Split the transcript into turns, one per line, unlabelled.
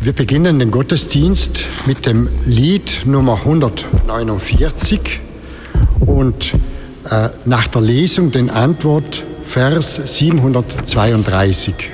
Wir beginnen den Gottesdienst mit dem Lied Nummer 149 und nach der Lesung den Antwort Vers 732.